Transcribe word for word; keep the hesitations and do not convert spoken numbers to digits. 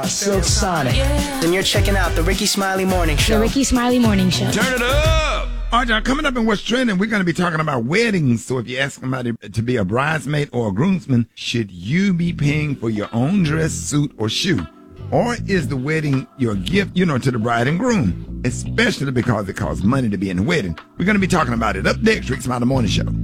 Silk Sonic. Then you're checking out the Ricky Smiley Morning Show. The Ricky Smiley Morning Show. Turn it up! All right, y'all, coming up in What's Trending, we're going to be talking about weddings. So if you ask somebody to be a bridesmaid or a groomsman, should you be paying for your own dress, suit, or shoe? Or is the wedding your gift, you know, to the bride and groom? Especially because it costs money to be in the wedding. We're going to be talking about it up next, Rick Smiley Morning Show.